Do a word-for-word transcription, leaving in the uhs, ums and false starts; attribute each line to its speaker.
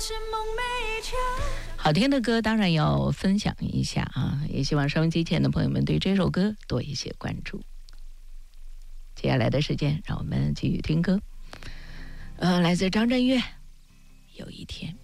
Speaker 1: 好听的歌当然要分享一下啊，也希望收音机前的朋友们对这首歌多一些关注。接下来的时间让我们继续听歌，呃，来自张震岳，有一天。